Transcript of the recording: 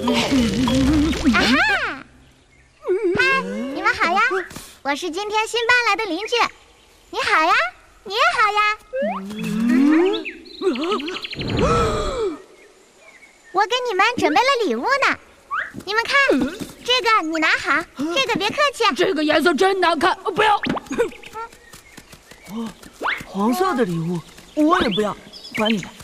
啊哈！嗨，你们好呀！我是今天新搬来的邻居。你好呀，你也好呀。我给你们准备了礼物呢，你们看，这个你拿好，这个别客气。 这个颜色真难看，不要。 黄色的礼物我也不要，管你的。